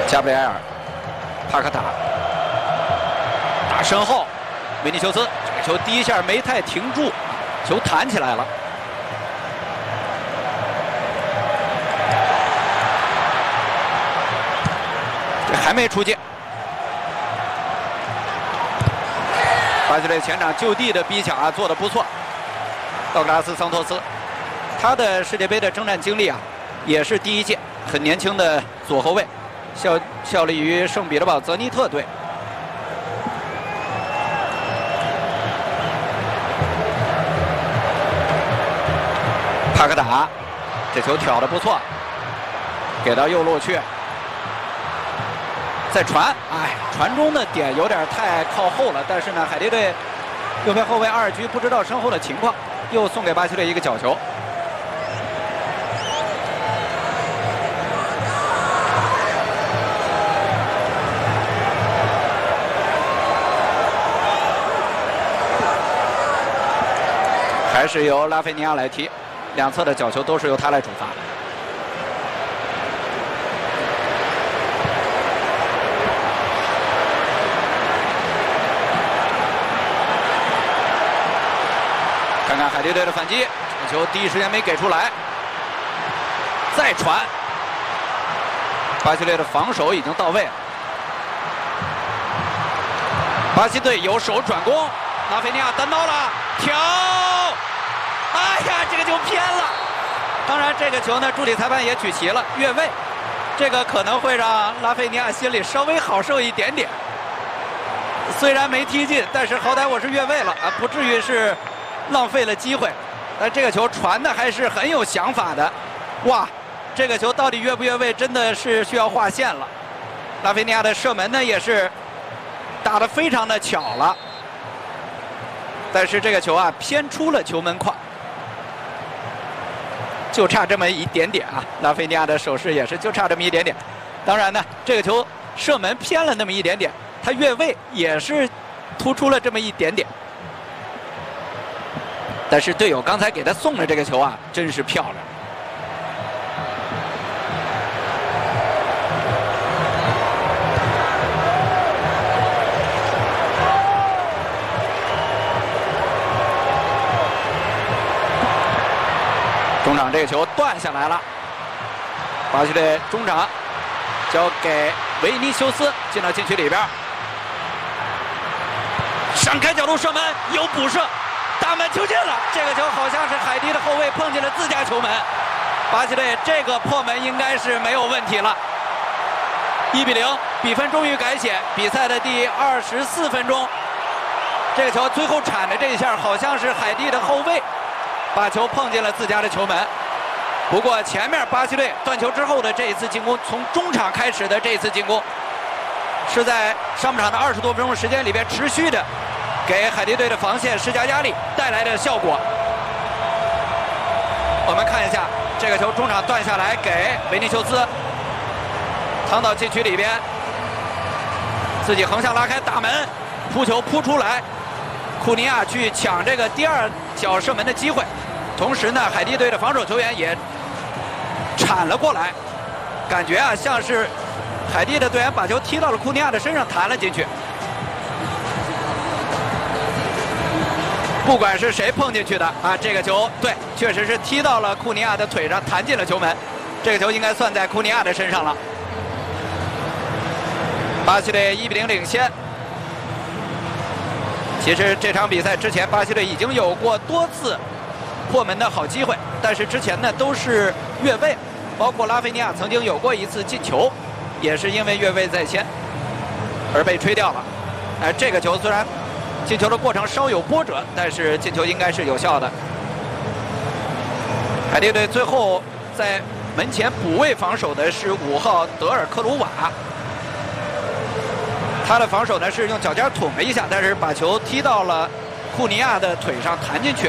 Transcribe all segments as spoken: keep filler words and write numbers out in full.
加布里埃尔、帕克塔打身后，维尼修斯这个球第一下没太停住，球弹起来了。这还没出界。巴西队前场就地的逼抢啊，做得不错。道格拉斯·桑托斯，他的世界杯的征战经历啊，也是第一届，很年轻的左后卫，效效力于圣彼得堡泽尼特队。帕克塔，这球挑得不错，给到右路去，再传，哎，传中的点有点太靠后了，但是呢，海地队右边后卫阿尔居不知道身后的情况，又送给巴西队一个角球。还是由拉菲尼亚来踢，两侧的角球都是由他来主罚。看看海地队的反击，这球第一时间没给出来，再传，巴西队的防守已经到位了。巴西队有手转攻，拉菲尼亚单刀了，挑。哎呀，这个球偏了。当然，这个球呢，助理裁判也举旗了，越位。这个可能会让拉菲尼亚心里稍微好受一点点。虽然没踢进，但是好歹我是越位了啊，不至于是浪费了机会。但这个球传的还是很有想法的。哇，这个球到底越不越位，真的是需要划线了。拉菲尼亚的射门呢，也是打得非常的巧了。但是这个球啊，偏出了球门框。就差这么一点点啊！拉菲尼亚的手势也是就差这么一点点。当然呢，这个球射门偏了那么一点点，他越位也是突出了这么一点点。但是队友刚才给他送的这个球啊，真是漂亮。中场这个球断下来了，巴西队中场交给维尼修斯，进到禁区里边，闪开角度射门，有补射，大门球进了。这个球好像是海地的后卫碰进了自家球门，巴西队这个破门应该是没有问题了。一比零，比分终于改写。比赛的第二十四分钟，这个球最后铲的这一下，好像是海地的后卫把球碰进了自家的球门。不过前面巴西队断球之后的这一次进攻，从中场开始的这一次进攻，是在上半场的二十多分钟的时间里边持续的给海地队的防线施加压力带来的效果。我们看一下这个球，中场断下来给维尼修斯，趟到禁区里边，自己横向拉开大门，扑球扑出来，库尼亚去抢这个第二脚射门的机会，同时呢，海地队的防守球员也铲了过来，感觉啊像是海地的队员把球踢到了库尼亚的身上，弹了进去。不管是谁碰进去的啊，这个球对，确实是踢到了库尼亚的腿上，弹进了球门。这个球应该算在库尼亚的身上了。巴西队一比零领先。其实这场比赛之前，巴西队已经有过多次破门的好机会，但是之前呢都是越位，包括拉菲尼亚曾经有过一次进球，也是因为越位在先而被吹掉了。哎，这个球虽然进球的过程稍有波折，但是进球应该是有效的。海地队最后在门前补位防守的是五号德尔克鲁瓦，他的防守呢是用脚尖捅了一下，但是把球踢到了库尼亚的腿上，弹进去。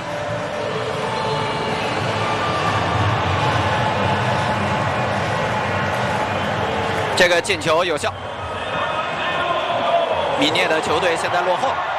这个进球有效，米涅的球队现在落后。